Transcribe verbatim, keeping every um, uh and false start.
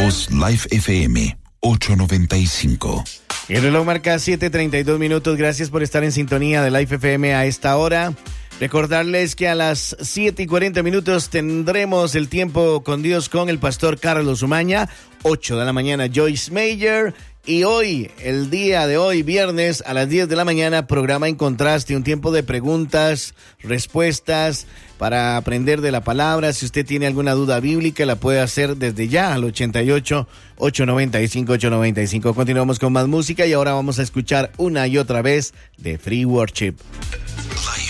Voz Live F M ochocientos noventa y cinco. El reloj marca siete treinta y dos minutos. Gracias por estar en sintonía de Live F M a esta hora. Recordarles que a las siete y cuarenta minutos tendremos el tiempo con Dios con el pastor Carlos Umaña. ocho de la mañana Joyce Meyer. Y hoy, el día de hoy, viernes, a las diez de la mañana, programa En Contraste, un tiempo de preguntas, respuestas, para aprender de la palabra. Si usted tiene alguna duda bíblica, la puede hacer desde ya al ochenta y ocho, ochocientos noventa y cinco, ochocientos noventa y cinco. Continuamos con más música y ahora vamos a escuchar una y otra vez de Free Worship. Live